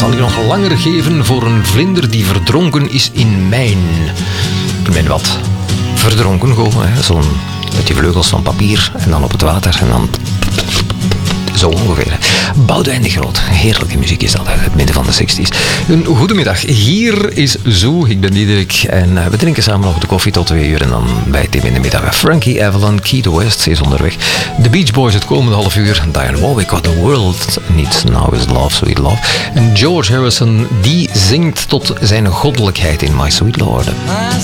zal ik nog langer geven voor een vlinder die verdronken is in mijn... Ik ben wat verdronken gewoon, hè. Zo'n met die vleugels van papier en dan op het water en dan... Zo ongeveer. Boudewijn de Groot. Heerlijke muziek is dat uit het midden van de 60s. Een goedemiddag. Hier is Zoo. Ik ben Diederik. En we drinken samen nog de koffie tot 2 uur. En dan bij Tim in de middag. Frankie Avalon, Keith West is onderweg. The Beach Boys het komende half uur. Diane Warwick, What the World Needs Now is Love, Sweet Love. En George Harrison, die zingt tot zijn goddelijkheid in My Sweet Lord.